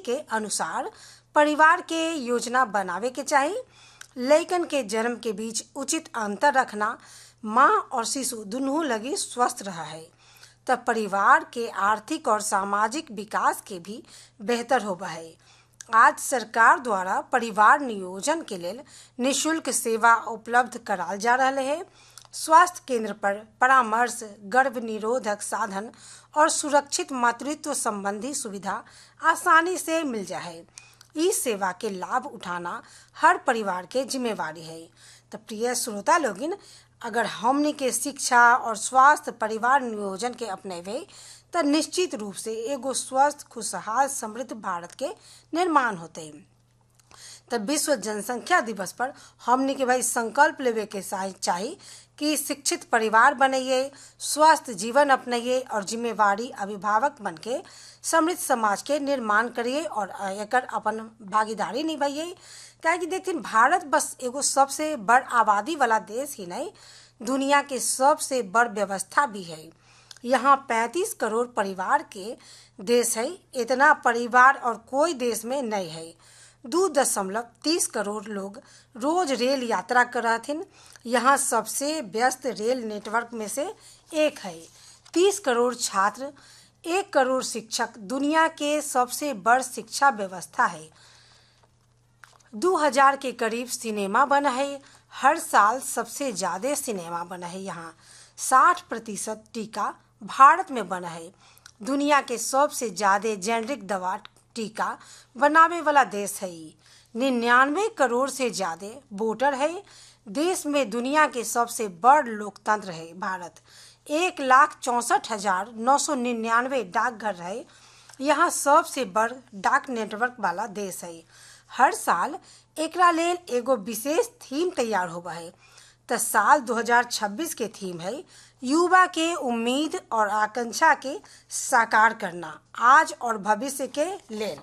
के अनुसार परिवार के योजना बनावे के चाहिए। लइकन के जन्म के बीच उचित अंतर रखना माँ और शिशु दोनों लगी स्वस्थ रहा है, तब परिवार के आर्थिक और सामाजिक विकास के भी बेहतर होगा है। आज सरकार द्वारा परिवार नियोजन के लिए निःशुल्क सेवा उपलब्ध कराल जा रहे है। स्वास्थ्य केंद्र पर परामर्श, गर्भ निरोधक साधन और सुरक्षित मातृत्व संबंधी सुविधा आसानी से मिल जाए। इस सेवा के लाभ उठाना हर परिवार के जिम्मेवारी है। तो प्रिय श्रोता लोगिन, अगर हमनी के शिक्षा और स्वास्थ्य परिवार नियोजन के अपनेवे तो निश्चित रूप से एगो स्वस्थ, खुशहाल, समृद्ध भारत के निर्माण होते। तब विश्व जनसंख्या दिवस पर हमनी के भाई संकल्प लेवे के चाहिए कि शिक्षित परिवार बनाइए, स्वस्थ जीवन अपनाइए और जिम्मेवारी अभिभावक बन के समृद्ध समाज के निर्माण करिए और एकर अपन भागीदारी निभाइए। क्या कि देखते भारत बस एगो सबसे बड़ आबादी वाला देश ही नहीं, दुनिया के सबसे बड़ व्यवस्था भी है। यहाँ 35 करोड़ परिवार के देश है। इतना परिवार और कोई देश में नहीं है। 2.30 करोड़ लोग रोज रेल यात्रा कर रहे। यहाँ सबसे व्यस्त रेल नेटवर्क में से एक है। 30 करोड़ छात्र, 1 करोड़ शिक्षक, दुनिया के सबसे बड़ शिक्षा व्यवस्था है। 2000 के करीब सिनेमा बना है। हर साल सबसे ज्यादा सिनेमा बना है। यहाँ 60% टीका भारत में बना है। दुनिया के सबसे ज्यादा जेनरिक दवा टीका बनावे वाला देश है। 99 करोड़ से ज्यादा वोटर है। देश में दुनिया के सबसे बड़ लोकतंत्र है भारत। 1,64,999 डाकघर है। यहाँ सबसे बड़ डाक नेटवर्क वाला देश है। हर साल एकरा लेल एगो विशेष थीम तैयार होगा है। तो साल 2026 के थीम है युवा के उम्मीद और आकांक्षा के साकार करना, आज और भविष्य के लेल।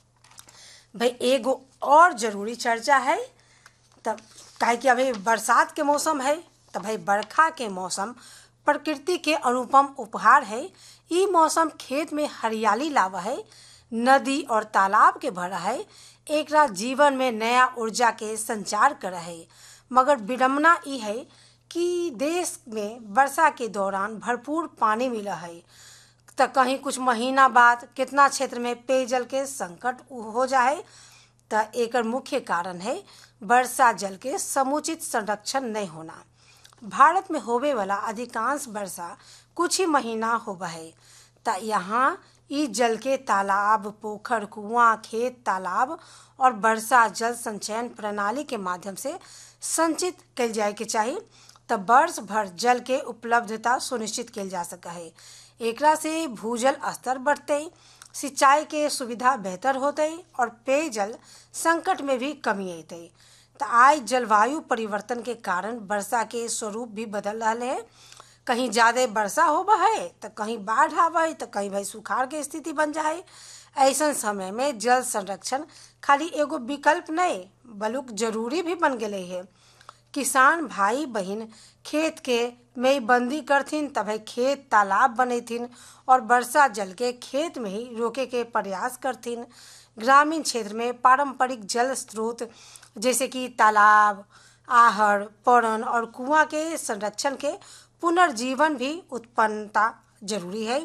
भाई एगो और जरूरी चर्चा है, तब काहे कि अभी बरसात के मौसम है, तब भाई बरखा के मौसम प्रकृति के अनुपम उपहार है। ये मौसम खेत में हरियाली लावा है, नदी और तालाब के भरा है, एकरा जीवन में नया ऊर्जा के संचार करा है। मगर विडम्बना ई है कि देश में वर्षा के दौरान भरपूर पानी मिला है, तो कहीं कुछ महीना बाद कितना क्षेत्र में पेयजल के संकट हो जाए। तो एकर मुख्य कारण है वर्षा जल के समुचित संरक्षण नहीं होना। भारत में होवे वाला अधिकांश वर्षा कुछ ही महीना होवा है। तो यहाँ इस जल के तालाब, पोखर, कुआं, खेत, तालाब और वर्षा जल संचयन प्रणाली के माध्यम से संचित कल जाए के चाहिए। तब वर्ष भर जल के उपलब्धता सुनिश्चित कल जा सका है। एकरा से भूजल स्तर बढ़ते, सिंचाई के सुविधा बेहतर होते और पेयजल संकट में भी कमी आते। तो आज जलवायु परिवर्तन के कारण वर्षा के स्वरूप भी बदल रहा है। कहीं ज्यादा वर्षा होबा है तो कहीं बाढ़ आवा है, तो कहीं भाई सुखाड़ के स्थिति बन जाए। ऐसा समय में जल संरक्षण खाली एगो विकल्प नहीं बल्कि जरूरी भी बन गए है। किसान भाई बहन खेत के में बंदी करथिन, तब खेत तालाब बनेथिन और वर्षा जल के खेत में ही रोके के प्रयास करथिन। ग्रामीण क्षेत्र में पारंपरिक जल स्रोत जैसे कि तालाब, आहर, पौरन और कुआं के संरक्षण के पुनर्जीवन भी उत्पन्नता जरूरी है।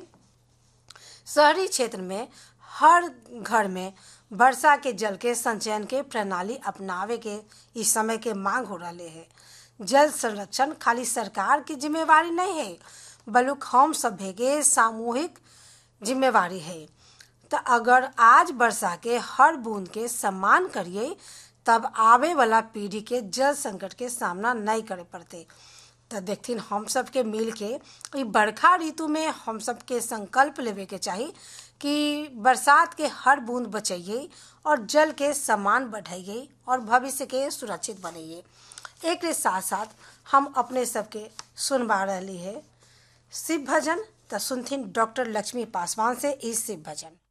शहरी क्षेत्र में हर घर में वर्षा के जल के संचयन के प्रणाली अपनावे के इस समय के मांग हो रहे है। जल संरक्षण खाली सरकार की जिम्मेवारी नहीं है बल्कि हम सभी के सामूहिक जिम्मेवारी है। तो अगर आज वर्षा के हर बूंद के सम्मान करिए, तब आवे वाला पीढ़ी के जल संकट के सामना नहीं करे पड़ते। तो देखथिन हम सब के मिल के बरखा ऋतु में हम सब के संकल्प लेवे के चाहिए कि बरसात के हर बूंद बचाइए और जल के सम्मान बढ़ाइए और भविष्य के सुरक्षित बनाइए। एक साथ साथ हम अपने सबके सुनवा रही है शिव भजन। तो सुनथिन डॉक्टर लक्ष्मी पासवान से इस शिव भजन।